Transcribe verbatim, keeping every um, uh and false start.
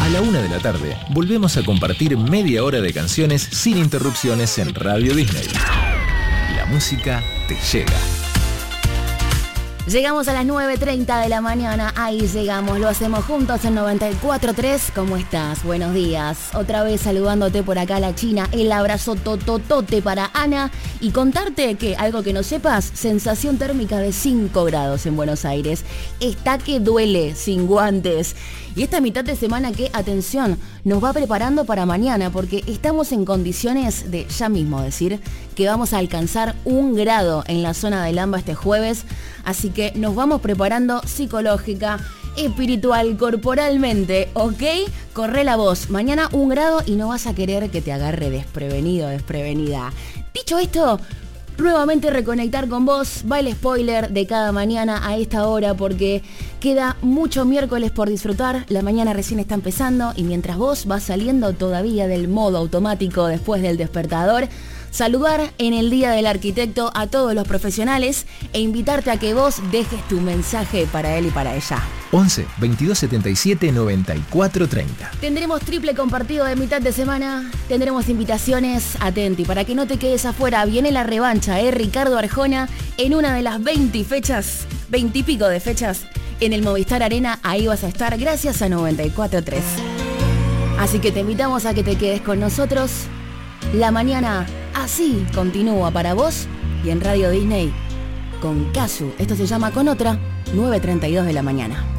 A la una de la tarde, volvemos a compartir media hora de canciones sin interrupciones en Radio Disney. La música te llega. Llegamos a las nueve treinta de la mañana, ahí llegamos, lo hacemos juntos en noventa y cuatro tres. ¿Cómo estás? Buenos días. Otra vez saludándote por acá la China, el abrazo tototote para Ana y contarte que, algo que no sepas, sensación térmica de cinco grados en Buenos Aires. Está que duele, sin guantes. Y esta mitad de semana que, atención, nos va preparando para mañana porque estamos en condiciones de ya mismo decir que vamos a alcanzar un grado en la zona del AMBA este jueves. Así que nos vamos preparando psicológica, espiritual, corporalmente, ¿ok? Corre la voz. Mañana un grado y no vas a querer que te agarre desprevenido, desprevenida. Dicho esto, nuevamente reconectar con vos. Va el spoiler de cada mañana a esta hora porque queda mucho miércoles por disfrutar. La mañana recién está empezando y mientras vos vas saliendo todavía del modo automático después del despertador, saludar en el Día del Arquitecto a todos los profesionales e invitarte a que vos dejes tu mensaje para él y para ella. once, veintidós setenta y siete, noventa y cuatro treinta. Tendremos triple compartido de mitad de semana, tendremos invitaciones, atenti, para que no te quedes afuera. Viene la revancha, ¿eh? Ricardo Arjona en una de las veinte fechas, veinte y pico de fechas en el Movistar Arena. Ahí vas a estar gracias a noventa y cuatro tres. Así que te invitamos a que te quedes con nosotros. La mañana así continúa para vos y en Radio Disney con Casu. Esto se llama Con Otra, nueve treinta y dos de la mañana.